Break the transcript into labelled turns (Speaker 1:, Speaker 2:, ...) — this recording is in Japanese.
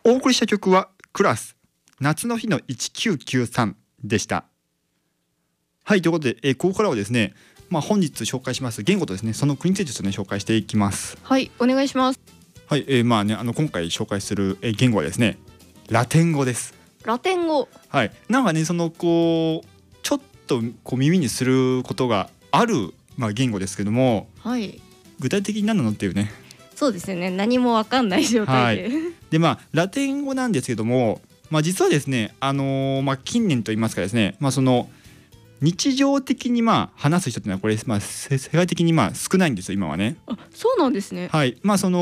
Speaker 1: お送りした曲はクラス夏の日の1993でした。はい、ということで、ここからはですね、本日紹介します言語とですね、その国についてちょっとね紹介していきます。
Speaker 2: はい、お願いします。
Speaker 1: はい、今回紹介する言語はですね、ラテン語です。
Speaker 2: ラテン語。
Speaker 1: はい、なんかね、ちょっと耳にすることがある、言語ですけども、
Speaker 2: はい、
Speaker 1: 具体的に何なのっていうね。
Speaker 2: そうですよね、何もわかんない状態で、
Speaker 1: はい、でラテン語なんですけども、実はですね、近年といいますかですね、その日常的に話す人っていうのはこれ、世界的に少ないんですよ今はね。
Speaker 2: あ、そうなんですね。
Speaker 1: はい、